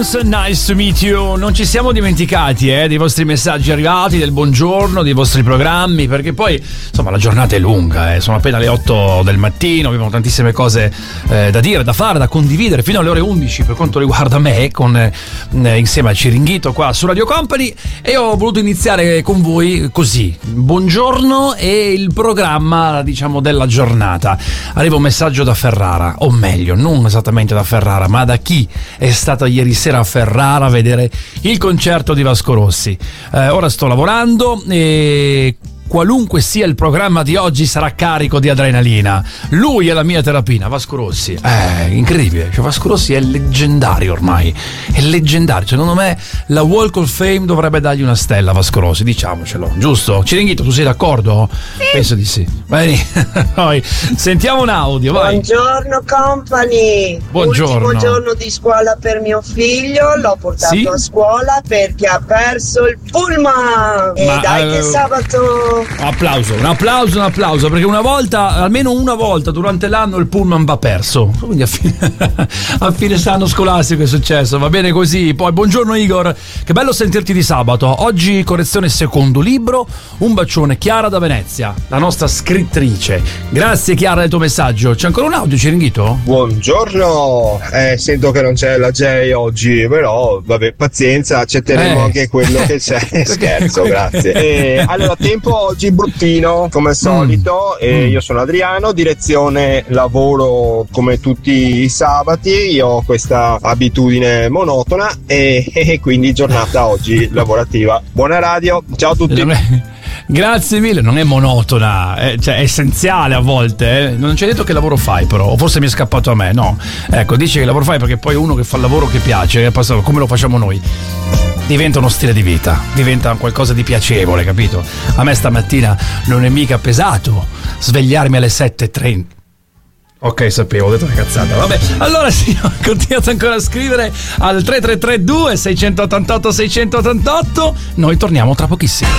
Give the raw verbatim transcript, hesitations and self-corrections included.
Jones, nice to meet you. Non ci siamo dimenticati eh, dei vostri messaggi arrivati, del buongiorno, dei vostri programmi, perché poi insomma la giornata è lunga, eh. Sono appena le otto del mattino, abbiamo tantissime cose eh, da dire, da fare, da condividere fino alle ore undici per quanto riguarda me, con, eh, insieme al Ciringhito qua su Radio Company, e ho voluto iniziare con voi così, buongiorno e il programma diciamo della giornata. Arriva un messaggio da Ferrara, o meglio non esattamente da Ferrara, ma da chi è stata ieri sera a Ferrara a vedere il concerto di Vasco Rossi. Eh, ora sto lavorando e qualunque sia il programma di oggi sarà carico di adrenalina. Lui è la mia terapia, Vasco Rossi. È incredibile, cioè Vasco Rossi è leggendario ormai, è leggendario. Secondo me la Walk of Fame dovrebbe dargli una stella a Vasco Rossi, diciamocelo, giusto? Ciringhito, tu sei d'accordo? Sì. Penso di sì. Bene, poi sentiamo un audio, vai. Buongiorno company. Buongiorno. Ultimo giorno di scuola per mio figlio, l'ho portato sì? a scuola perché ha perso il pullman. E Ma, dai uh... che sabato... Un applauso, un applauso, un applauso, perché una volta, almeno una volta durante l'anno il pullman va perso, quindi a fine, a fine anno scolastico è successo, va bene così. Poi buongiorno Igor, che bello sentirti di sabato. Oggi correzione secondo libro, un bacione. Chiara da Venezia, la nostra scrittrice. Grazie Chiara del tuo messaggio. C'è ancora un audio, Ciringhito? Buongiorno, eh, sento che non c'è la J oggi, però vabbè, pazienza, accetteremo eh. anche quello che c'è. Scherzo, grazie. E, allora, tempo oggi bruttino come al solito, mm. e io sono Adriano, direzione lavoro come tutti i sabati, io ho questa abitudine monotona e, e quindi giornata oggi lavorativa. Buona radio, ciao a tutti. Grazie mille, non è monotona, è, cioè è essenziale a volte, eh. Non c'è detto che lavoro fai però, o forse mi è scappato a me, no. Ecco, dice che lavoro fai perché poi uno che fa il lavoro che piace, come lo facciamo noi, diventa uno stile di vita, diventa qualcosa di piacevole, capito? A me stamattina non è mica pesato svegliarmi alle sette e trenta. Ok, sapevo, ho detto una cazzata. Vabbè, allora sì, continuate ancora a scrivere al tre tre tre due sei otto otto sei otto otto. Noi torniamo tra pochissimo.